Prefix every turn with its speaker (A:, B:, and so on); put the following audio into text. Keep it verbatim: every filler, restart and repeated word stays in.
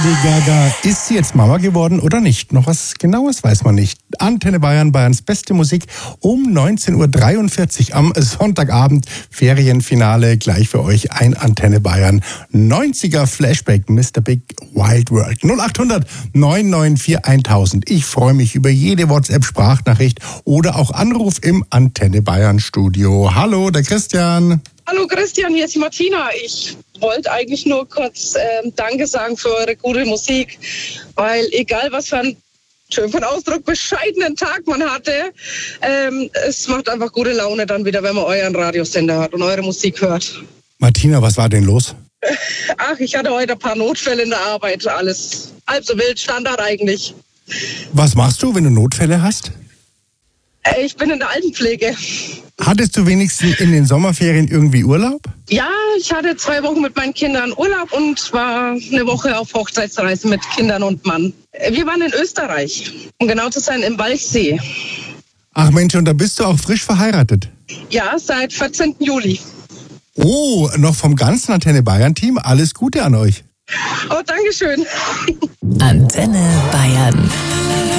A: Lady Gaga, ist sie jetzt Mama geworden oder nicht? Noch was Genaues weiß man nicht. Antenne Bayern, Bayerns beste Musik um neunzehn Uhr dreiundvierzig am Sonntagabend. Ferienfinale gleich für euch ein Antenne Bayern neunziger Flashback, Mister Big Wild World. null acht hundert neun neun vier tausend. Ich freue mich über jede WhatsApp-Sprachnachricht oder auch Anruf im Antenne Bayern Studio. Hallo, der Christian.
B: Hallo Christian, hier ist die Martina. Ich wollte eigentlich nur kurz ähm, Danke sagen für eure gute Musik, weil egal was für ein, schön für den Ausdruck, bescheidenen Tag man hatte, ähm, es macht einfach gute Laune dann wieder, wenn man euren Radiosender hat und eure Musik hört.
A: Martina, was war denn los?
B: Ach, ich hatte heute ein paar Notfälle in der Arbeit, alles halb so wild, Standard eigentlich.
A: Was machst du, wenn du Notfälle hast?
B: Äh, ich bin in der Altenpflege.
A: Hattest du wenigstens in den Sommerferien irgendwie Urlaub?
B: Ja, ich hatte zwei Wochen mit meinen Kindern Urlaub und war eine Woche auf Hochzeitsreise mit Kindern und Mann. Wir waren in Österreich, um genau zu sein, im Walchsee.
A: Ach Mensch, und da bist du auch frisch verheiratet?
B: Ja, seit vierzehnten Juli.
A: Oh, noch vom ganzen Antenne Bayern Team. Alles Gute an euch.
B: Oh, Dankeschön.
C: Antenne Bayern.